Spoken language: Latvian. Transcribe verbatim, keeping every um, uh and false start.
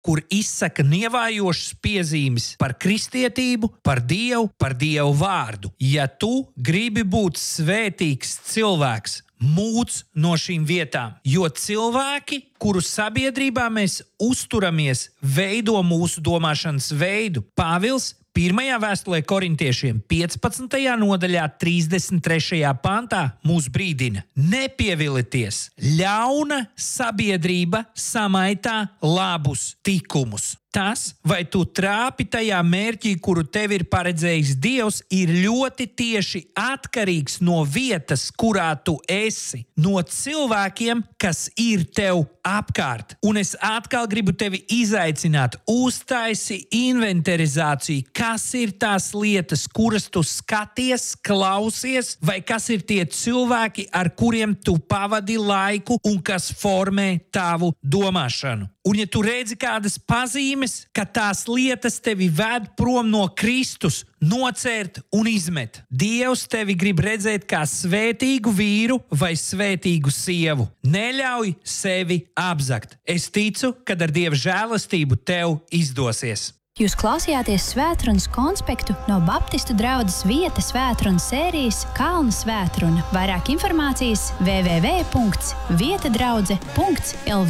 kur izsaka nievājošas piezīmes par kristietību, par Dievu, par Dievu vārdu. Ja tu gribi būt svētīgs cilvēks, mūc no šīm vietām, jo cilvēki, kuru sabiedrībā mēs uzturamies, veido mūsu domāšanas veidu. Pāvils pirmajā vēstulē korintiešiem piecpadsmitajā nodaļā trīsdesmit trešajā pantā mūs brīdina: nepievilieties, ļauna sabiedrība samaitā labus tikumus. Tas, vai tu trāpi tajā mērķī, kuru tev ir paredzējis Dievs, ir ļoti tieši atkarīgs no vietas, kurā tu esi, no cilvēkiem, kas ir tev apkārt. Un es atkal gribu tevi izaicināt, uztaisi inventarizāciju, kas ir tās lietas, kuras tu skaties, klausies, vai kas ir tie cilvēki, ar kuriem tu pavadi laiku un kas formē tavu domāšanu. Un ja tu redzi kādas pazīmes, ka tās lietas tevi ved prom no Kristus, nocērt un izmet, Dievs tevi grib redzēt kā svētīgu vīru vai svētīgu sievu. Neļauj sevi apzakt. Es ticu, ka ar Dieva žēlastību tev izdosies. Jūs klausījāties Svētrunas konspektu no Baptistu draudzes Vieta svētrunas sērijas Kalna svētruna. Vairāk informācijas w w w punkts vieta draudze punkts l v